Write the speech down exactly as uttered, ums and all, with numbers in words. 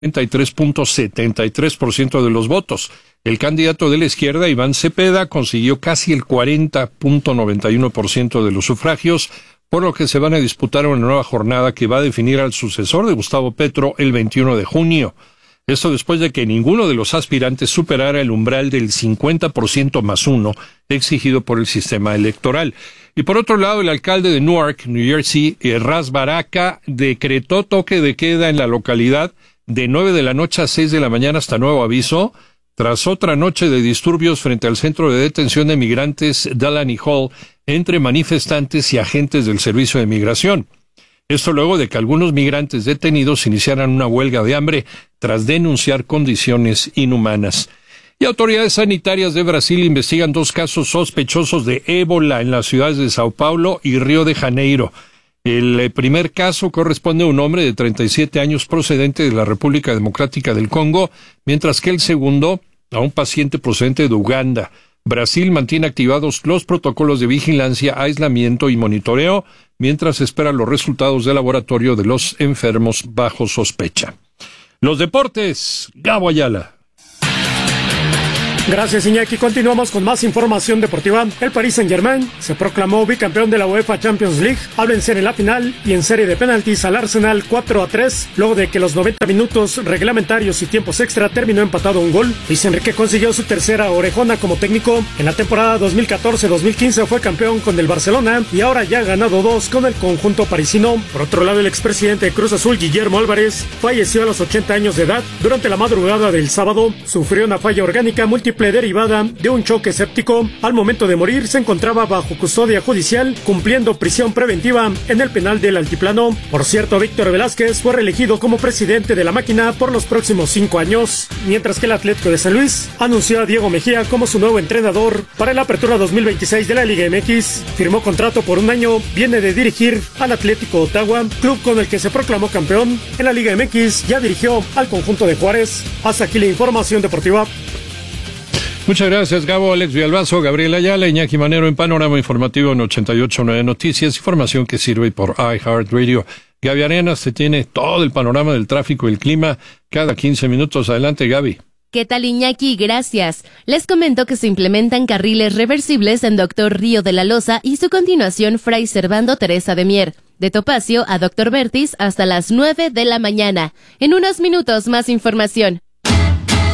treinta y tres punto setenta y tres por ciento de los votos. El candidato de la izquierda, Iván Cepeda, consiguió casi el cuarenta punto noventa y uno por ciento de los sufragios, por lo que se van a disputar una nueva jornada que va a definir al sucesor de Gustavo Petro el veintiuno de junio. Esto después de que ninguno de los aspirantes superara el umbral del cincuenta por ciento más uno exigido por el sistema electoral. Y por otro lado, el alcalde de Newark, New Jersey, Ras Baraka, decretó toque de queda en la localidad de nueve de la noche a seis de la mañana hasta nuevo aviso, tras otra noche de disturbios frente al centro de detención de migrantes Delaney Hall entre manifestantes y agentes del Servicio de Migración. Esto luego de que algunos migrantes detenidos iniciaran una huelga de hambre tras denunciar condiciones inhumanas. Y autoridades sanitarias de Brasil investigan dos casos sospechosos de ébola en las ciudades de Sao Paulo y Río de Janeiro. El primer caso corresponde a un hombre de treinta y siete años procedente de la República Democrática del Congo, mientras que el segundo a un paciente procedente de Uganda. Brasil mantiene activados los protocolos de vigilancia, aislamiento y monitoreo, mientras espera los resultados del laboratorio de los enfermos bajo sospecha. Los deportes, Gabo Ayala. Gracias, Iñaki. Continuamos con más información deportiva. El Paris Saint-Germain se proclamó bicampeón de la UEFA Champions League al vencer en la final y en serie de penaltis al Arsenal cuatro a tres, luego de que los noventa minutos reglamentarios y tiempos extra terminó empatado un gol. Luis Enrique consiguió su tercera orejona como técnico. En la temporada dos mil catorce dos mil quince fue campeón con el Barcelona y ahora ya ha ganado dos con el conjunto parisino. Por otro lado, el expresidente de Cruz Azul, Guillermo Álvarez, falleció a los ochenta años de edad. Durante la madrugada del sábado, sufrió una falla orgánica múltiple derivada de un choque séptico. Al momento de morir se encontraba bajo custodia judicial cumpliendo prisión preventiva en el penal del Altiplano. Por cierto, Víctor Velázquez fue reelegido como presidente de la máquina por los próximos cinco años, mientras que el Atlético de San Luis anunció a Diego Mejía como su nuevo entrenador para la apertura dos mil veintiséis de la Liga M X. Firmó contrato por un año, viene de dirigir al Atlético Ottawa, club con el que se proclamó campeón en la Liga M X. Ya dirigió al conjunto de Juárez. Hasta aquí la información deportiva. Muchas gracias, Gabo. Alex Villalbazo, Gabriel Ayala, Iñaki Manero en Panorama Informativo en ochenta y ocho punto nueve Noticias, información que sirve por iHeartRadio. Gaby Arenas se tiene todo el panorama del tráfico y el clima cada quince minutos. Adelante, Gaby. ¿Qué tal, Iñaki? Gracias. Les comento que se implementan carriles reversibles en Doctor Río de la Loza y su continuación Fray Servando Teresa de Mier. De Topacio a Doctor Vertis hasta las nueve de la mañana. En unos minutos más información.